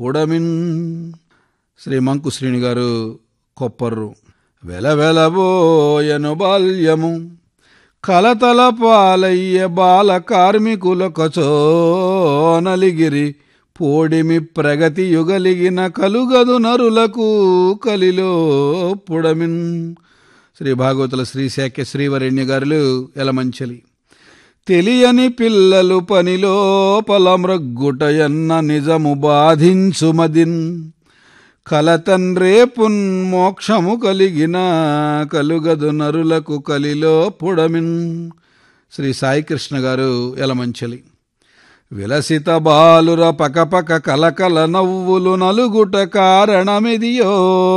పుడమిన్. శ్రీ మంకు శ్రీని గారు కొప్పర్రు. వెలవెలబోయను బాల్యము కలతల పాలయ్య బాల కార్మికుల కచోనలిగిరి పోడిమి ప్రగతి యుగలిగిన కలుగదు నరులకు కలిలో పుడమిన్. శ్రీ భాగవతుల శ్రీ శాక్య శ్రీవరేణ్య గారులు ఎలమంచలి. తెలియని పిల్లలు పనిలోపల మ్రగ్గుటయన్న నిజము బాధించుమదిన్ కలతండ్రేపున్ మోక్షము కలిగిన కలుగదు నరులకు కలిలో పుడమిన్. శ్రీ సాయికృష్ణ గారు ఎలమంచలి. విలసిత బాలుర పకపక కలకల నవ్వులు నలుగుట కారణమిదియో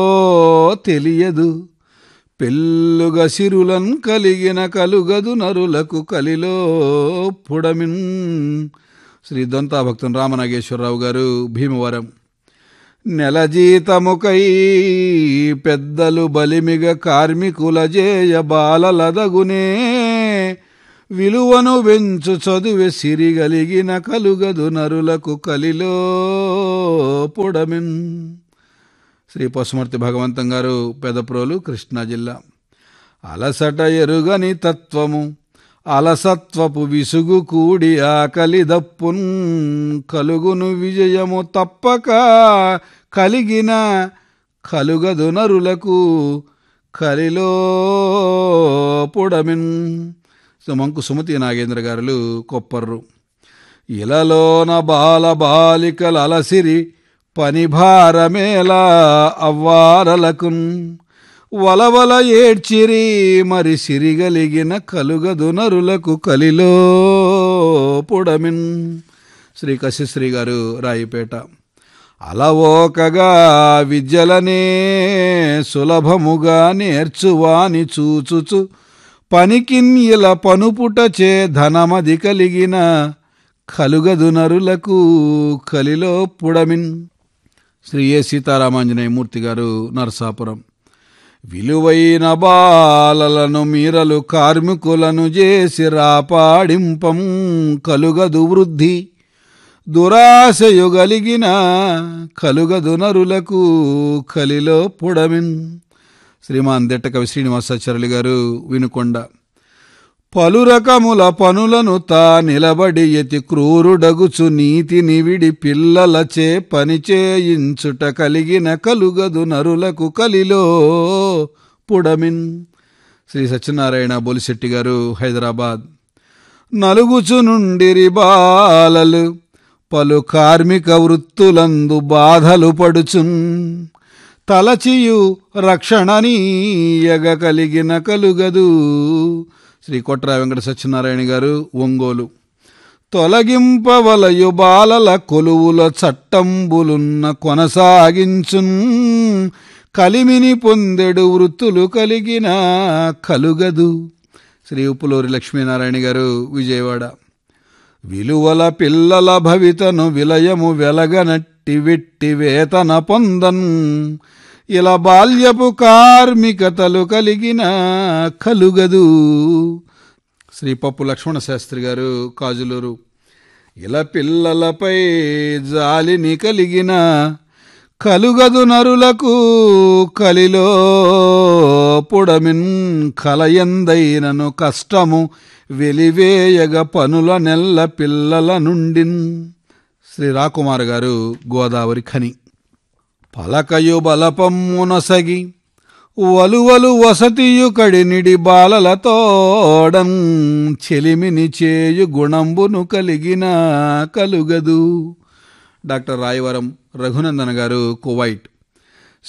తెలియదు పెళ్ళుగ సిరులన్ కలిగిన కలుగదు నరులకు కలిలో పుడమిన్. శ్రీ దొంతా భక్తుని రామనాగేశ్వరరావు గారు భీమవరం. నెల జీతముకై పెద్దలు బలిమిగ కార్మికుల జేయ బాలలదగునే విలువను వెంచు చదువె సిరిగలిగిన కలుగదు నరులకు కలిలో పుడమిన్. శ్రీ పశుమర్తి భగవంతం గారు పెదప్రోలు కృష్ణా జిల్లా. అలసట ఎరుగని తత్వము అలసత్వపు విసుగు కూడి ఆకలి దప్పున్ కలుగును విజయము తప్పక కలిగిన కలుగదు నరులకు కలిలో పుడమిన్. మంకు సుమతి నాగేంద్ర గారులు కొప్పర్రు. ఇలలోన బాల బాలికల అలసిరి పనిభారమేలా అవ్వారలకున్ వలవల ఏడ్చిరి మరి సిరిగలిగిన కలుగదు నరులకు కలిలో పుడమిన్. శ్రీ కశిశ్రీ గారు రాయిపేట. అలవోకగా విద్యలనే సులభముగా నేర్చువాని చూచుచు పనికిన్ ఇలా పనుపుటచే ధనమది కలిగిన కలుగదు నరులకు కలిలో పుడమిన్. శ్రీ ఏ సీతారామాంజనేయమూర్తి గారు నరసాపురం. విలువైన బాలలను మీరలు కార్మికులను చేసి రాపాడింపం కలుగదు వృద్ధి దురాశయు గలిగిన కలుగదు నరులకు కలిలో పుడమిన్. శ్రీమాన్ దిట్టకవి శ్రీనివాసాచార్యులు గారు వినుకొండ. పలు రకముల పనులను తా నిలబడి యతి క్రూరుడగుచు నీతిని విడి పిల్లలచే పనిచేయించుట కలిగిన కలుగదు నరులకు కలిలో పుడమిన్. శ్రీ సత్యనారాయణ బొలిశెట్టి గారు హైదరాబాద్. నలుగుచు నుండిరి బాలలు పలు కార్మిక వృత్తులందు బాధలు పడుచున్ తలచియు రక్షణనీయగ కలిగిన కలుగదు. శ్రీ కొట్రా వెంకట సత్యనారాయణ గారు ఒంగోలు. తొలగింపవలయు బాలల కొలువుల చట్టంబులున్న కొనసాగించున్ కలిమిని పొందెడు వృత్తులు కలిగిన కలుగదు. శ్రీ ఉప్పులూరి లక్ష్మీనారాయణ గారు విజయవాడ. విలువల పిల్లల భవితను విలయము వెలగనట్టి వెట్టి వేతన పొందన్ ఇలా బాల్యపు కార్మికతలు కలిగిన కలుగదు. శ్రీ పప్పు లక్ష్మణ శాస్త్రి గారు కాజులూరు. ఇలా పిల్లలపై జాలిని కలిగిన కలుగదు నరులకు కలిలో పుడమిన్ కలయందైనను కష్టము వెలివేయగ పనుల నెల్ల పిల్లల నుండిన్. శ్రీ రాకుమార్ గారు గోదావరి ఖని. పలకయు బలపమ్మునొసగి వలువలు వసతియు కడినిడి బాలలతోడన్ చెలిమిని చేయు గుణంబును కలిగిన కలుగదు. డాక్టర్ రాయవరం రఘునందన్ గారు కువైట్.